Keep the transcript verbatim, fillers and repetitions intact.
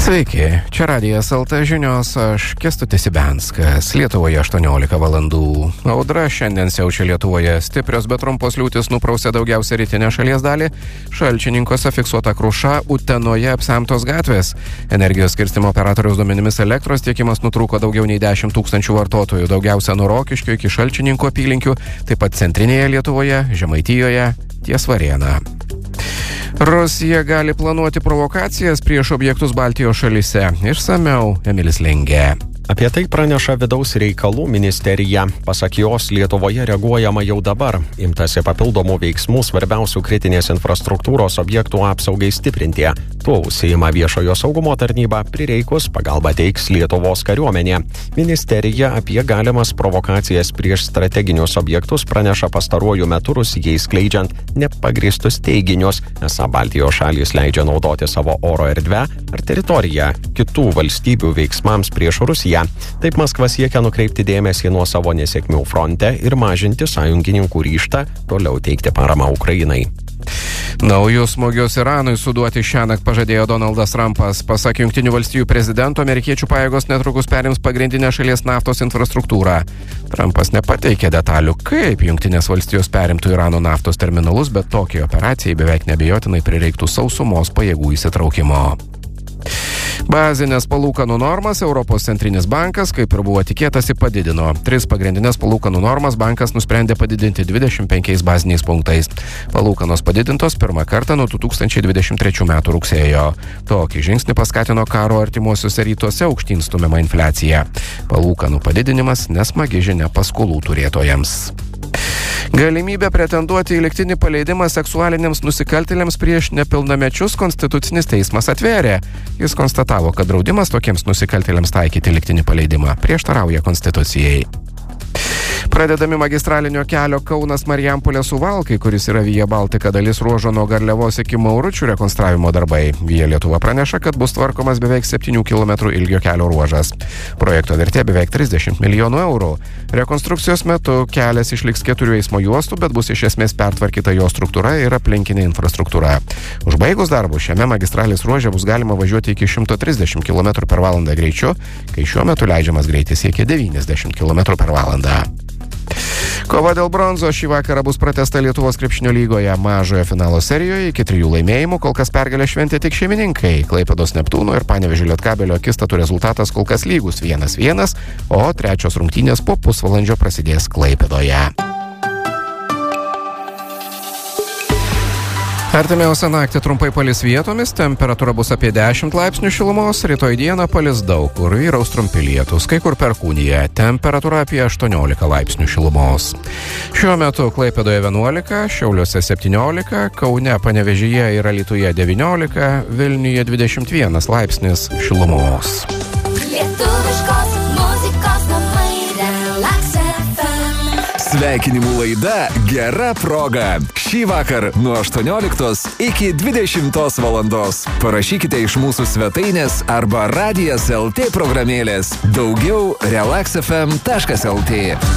Sveiki, čia Radijas L T žinios, aš Kęstutis Ibenskas. Lietuvoje aštuoniolika valandų. Audra šiandien siaučia Lietuvoje. Stiprios, bet trumpos liūtys nuprausė daugiausia rytinę šalies dalį. Šalčininkuose fiksuota kruša, Utenoje apsemtos gatvės. Energijos skirstymo operatoriaus duomenimis elektros tiekimas nutrūko daugiau nei dešimt tūkstančių vartotojų, daugiausia nuo Rokiškio iki Šalčininkų apylinkių, taip pat centrinėje Lietuvoje, Žemaitijoje, ties Varėna. Rusija gali planuoti provokacijas prieš objektus Baltijos šalyse. Išsamiau Emilis Lengė. Apie tai praneša Vidaus reikalų ministerija. Pasak jos, Lietuvoje reaguojama jau dabar. Imtasi papildomų veiksmų svarbiausių kritinės infrastruktūros objektų apsaugai stiprinti. Tuo užsiima viešojo saugumo tarnyba, prireikus pagalba teiks Lietuvos kariuomenė. Ministerija apie galimas provokacijas prieš strateginius objektus praneša pastaruoju metu Rusijai skleidžiant nepagristus teiginius, esą Baltijos šalys leidžia naudoti savo oro erdvę ar teritoriją kitų valstybių veiksmams prieš Rusiją. Taip Maskva siekia nukreipti dėmesį nuo savo nesėkmių fronte ir mažinti sąjungininkų ryžtą toliau teikti paramą Ukrainai. Naujus smūgius Iranui suduoti šiąnakt pažadėjo Donaldas Trumpas. Pasak Jungtinių valstijų prezidento, amerikiečių pajėgos netrukus perims pagrindinę šalies naftos infrastruktūrą. Trumpas nepateikė detalių, kaip Jungtinės valstijos perimtų Irano naftos terminalus, bet tokiai operacijai beveik neabejotinai prireiktų sausumos pajėgų įsitraukimo. Bazinės palūkanų normas Europos centrinis bankas, kaip ir buvo tikėtasi, padidino. Tris pagrindinės palūkanų normas bankas nusprendė padidinti dvidešimt penkiais baziniais punktais. Palūkanos padidintos pirmą kartą nuo du tūkstančiai dvidešimt trečių metų rugsėjo. Tokį žingsnį paskatino karo artimuosiuose rytuose aukštyn stumiama infliacija. Palūkanų padidinimas nesmagi žinia paskolų turėtojams. Galimybę pretenduoti į lygtinį paleidimą seksualiniams nusikaltėliams prieš nepilnamečius Konstitucinis teismas atvėrė. Jis konstatavo, kad draudimas tokiems nusikaltėliams taikyti lygtinį paleidimą prieštarauja Konstitucijai. Pradedami magistralinio kelio Kaunas-Marijampolės Suvalkai, kuris yra Via Baltica dalis ruožo nuo Garliavos iki Mauručių rekonstravimo darbai. Via Lietuva praneša, kad bus tvarkomas beveik septynių kilometrų ilgio kelio ruožas. Projekto vertė beveik trisdešimt milijonų eurų. Rekonstrukcijos metu kelias išliks keturių eismo juostų, bet bus iš esmės pertvarkyta jo struktūra ir aplinkinė infrastruktūra. Užbaigus darbus šiame magistralės ruože bus galima važiuoti iki šimto trisdešimt kilometrų per valandą greičiu, kai šiuo metu leidžiamas greitis siekia devyniasdešimt kilometrų per valandą. Kova dėl bronzos šį vakarą bus pratęsta Lietuvos krepšinio lygoje. Mažojo finalo serijoje iki trijų laimėjimų kol kas pergalę šventė tik šeimininkai. Klaipėdos Neptūno ir Panevėžio Lietkabelio akistatų rezultatas kol kas lygus vienas vienas, o trečios rungtynės po pusvalandžio prasidės Klaipėdoje. Artimiausią naktį trumpai palis vietomis, temperatūra bus apie dešimt laipsnių šilumos, rytoj dieną palis daug kur, vyraus trumpi lietūs, kai kur perkūnija, temperatūra apie aštuoniolika laipsnių šilumos. Šiuo metu Klaipėdoje vienuolika, Šiauliuose septyniolika, Kaune, Panevėžyje ir Alytuje devyniolika, Vilniuje dvidešimt vienas laipsnis šilumos. Lietuviškos muzikos namai Relax F M. Sveikinimų laida Gera proga. Šį vakar nuo aštuonioliktos iki dvidešimtos valandos. Parašykite iš mūsų svetainės arba Radijas L T programėlės. Daugiau relax f m taškas l t.